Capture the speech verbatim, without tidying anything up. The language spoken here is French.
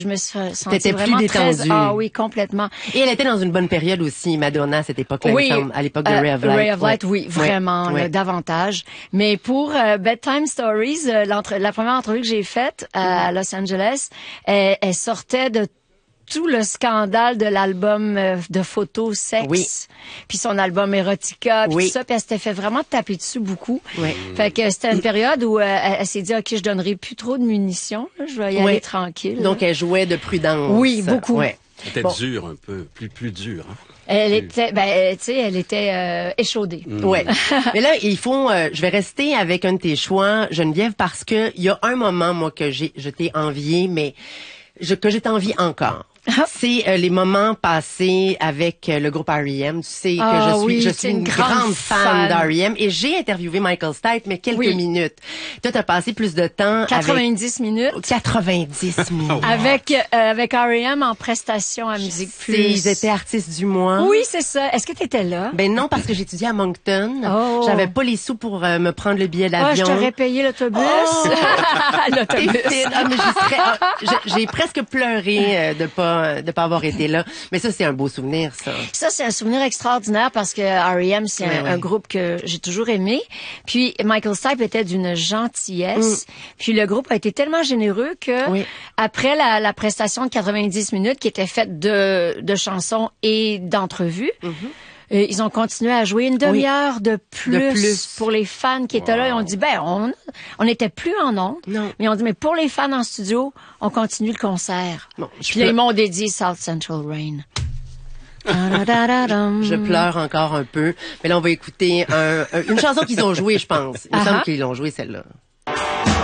Je me suis sentie T'étais vraiment plus très... détendue. Ah oui, complètement. Et elle était dans une bonne période aussi, Madonna, à cette époque-là, Oui, il me semble, à l'époque de euh, Ray of Light. Ray of Light, ouais. oui, vraiment, ouais. là, davantage. Mais pour euh, Bedtime Stories, euh, l'entre- la première entrevue que j'ai faite euh, à Los Angeles, elle, elle sortait de tout le scandale de l'album euh, de photos sexe, Oui. puis son album Erotica, puis Oui. tout ça, puis elle s'était fait vraiment taper dessus beaucoup. Oui. Fait que c'était une période où euh, elle, elle s'est dit, OK, je donnerai plus trop de munitions, là, je vais y Oui. aller tranquille. Donc, là. elle jouait de prudence. Oui, beaucoup. Ouais. C'était Bon. dur un peu, plus plus dur. Hein? Elle était, ben, tu sais, elle était euh, échaudée. Ouais. Mais là, il faut, euh, je vais rester avec un de tes choix, Geneviève, parce que il y a un moment, moi, que j'ai, je t'ai envié, mais je, que je t'envie encore. C'est euh, les moments passés avec euh, le groupe R E M. Tu sais que Ah je suis, oui, je t'es suis une une grande grande fan fan. d'R E M et j'ai interviewé Michael Stipe, mais quelques Oui. minutes. Toi, t'as passé plus de temps quatre-vingt-dix minutes. avec quatre-vingt-dix minutes. Avec euh, avec R E M en prestation à Musique C'est- Plus. Ils étaient artistes du mois. Oui, c'est ça. Est-ce que tu étais là? Ben non, parce que j'étudiais à Moncton. Oh. J'avais pas les sous pour euh, me prendre le billet Ah, je d'avion. t'aurais payé l'autobus. Oh! T'es L'autobus. fine. Ah, mais j'y serais- ah, j'ai- j'ai presque pleuré euh, de pas de pas avoir été là. Mais ça, c'est un beau souvenir, ça. Ça, c'est un souvenir extraordinaire parce que R E M, c'est Ouais, un, ouais. un groupe que j'ai toujours aimé. Puis Michael Stipe était d'une gentillesse. Puis le groupe a été tellement généreux que Mm. Oui. après la, la prestation de quatre-vingt-dix minutes qui était faite de, de chansons et d'entrevues, Mm-hmm. euh, ils ont continué à jouer une demi-heure de, plus De plus. pour les fans qui étaient là. Ils ont dit, ben, on on n'était plus en ondes. Non. Mais ils ont dit, mais pour les fans en studio, on continue le concert. Bon, je Puis là, peux- ils m'ont dédié South Central Rain. Da-da-da-da-dum. Je pleure encore un peu. Mais là, on va écouter un, un- une chanson qu'ils ont jouée, je pense. Il me Ah semble ah. qu'ils l'ont jouée, celle-là.